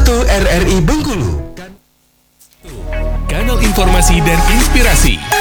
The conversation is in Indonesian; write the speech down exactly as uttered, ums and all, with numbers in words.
satu R R I Bengkulu. Kanal informasi dan inspirasi